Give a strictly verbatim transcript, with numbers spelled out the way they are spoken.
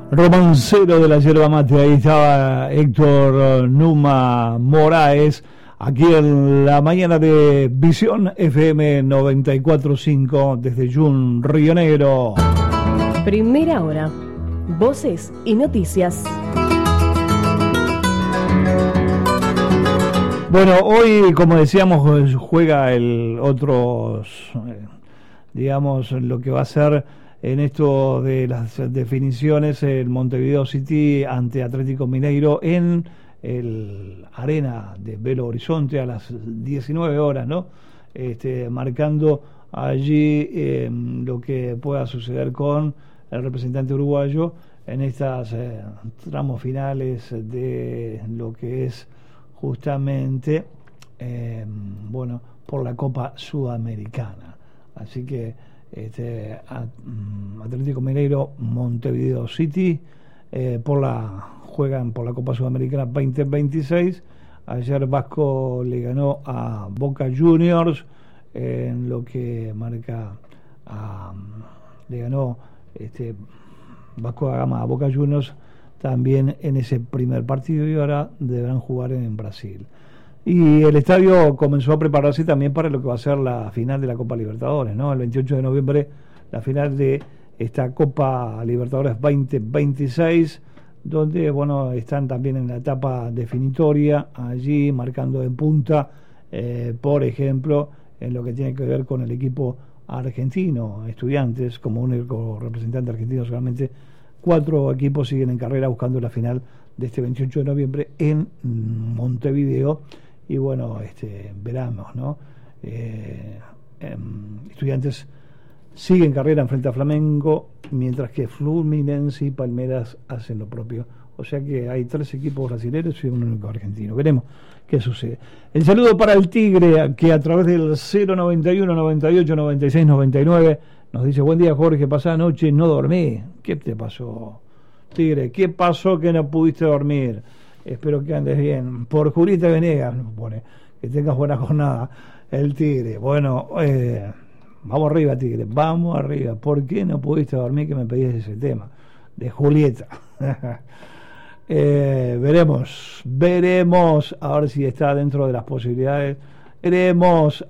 Romancero de la yerba mate. Ahí estaba Héctor Numa Moraes, aquí en la mañana de Visión F M noventa y cuatro punto cinco desde Jun, Río Negro. Primera hora, voces y noticias. Bueno, hoy, como decíamos, juega el otro, digamos, lo que va a ser en esto de las definiciones, el Montevideo City ante Atlético Mineiro en el Arena de Belo Horizonte a las diecinueve horas, ¿no? Este, marcando allí eh, lo que pueda suceder con el representante uruguayo en estas eh, tramos finales de lo que es justamente eh, bueno, por la Copa Sudamericana. Así que este Atlético Mineiro, Montevideo City eh, por la juegan por la Copa Sudamericana veinte veintiséis. Ayer Vasco le ganó a Boca Juniors eh, en lo que marca a, le ganó este Vasco da Gama a Boca Juniors también en ese primer partido, y ahora deberán jugar en Brasil. Y el estadio comenzó a prepararse también para lo que va a ser la final de la Copa Libertadores, ¿no? El veintiocho de noviembre, la final de esta Copa Libertadores veinte veintiséis, donde, bueno, están también en la etapa definitoria, allí marcando en punta, eh, por ejemplo, en lo que tiene que ver con el equipo argentino, Estudiantes, como único representante argentino. Solamente cuatro equipos siguen en carrera buscando la final de este veintiocho de noviembre en Montevideo. Y bueno, este, veremos, ¿no? Eh, eh, Estudiantes sigue en carrera frente a Flamengo, mientras que Fluminense y Palmeiras hacen lo propio. O sea que hay tres equipos brasileños y un único argentino. Veremos qué sucede. El saludo para el Tigre, que a través del cero noventa y uno, noventa y ocho, noventa y seis, noventa y nueve nos dice: buen día, Jorge, pasada noche no dormí. ¿Qué te pasó, Tigre? ¿Qué pasó que no pudiste dormir? Espero que andes bien. Por Julieta Venegas nos pone que tengas buena jornada el Tigre. Bueno, eh, vamos arriba, Tigre, vamos arriba. ¿Por qué no pudiste dormir, que me pedías ese tema de Julieta? eh, veremos, veremos a ver si está dentro de las posibilidades. Veremos